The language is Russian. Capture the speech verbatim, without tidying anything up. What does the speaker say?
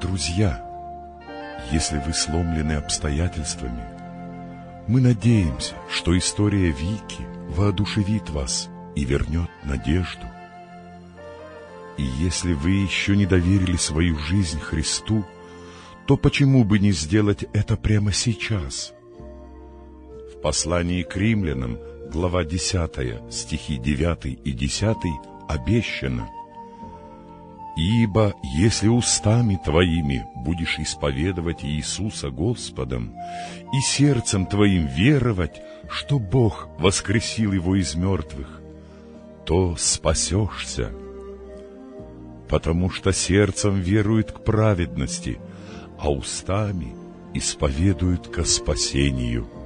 друзья, если вы сломлены обстоятельствами, мы надеемся, что история Вики воодушевит вас и вернет надежду. И если вы еще не доверили свою жизнь Христу, то почему бы не сделать это прямо сейчас? В послании к римлянам, глава десятая, стихи девятый и десятый, обещано: «Ибо если устами твоими будешь исповедовать Иисуса Господом и сердцем твоим веровать, что Бог воскресил Его из мертвых, то спасешься. Потому что сердцем верует к праведности, а устами исповедуют ко спасению».